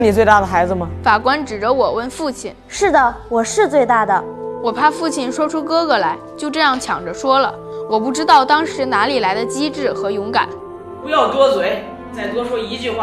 你最大的孩子吗？ 法官指着我问父亲。 是的，我是最大的。 我怕父亲说出哥哥来，就这样抢着说了。我不知道当时哪里来的机智和勇敢。 不要多嘴，再多说一句话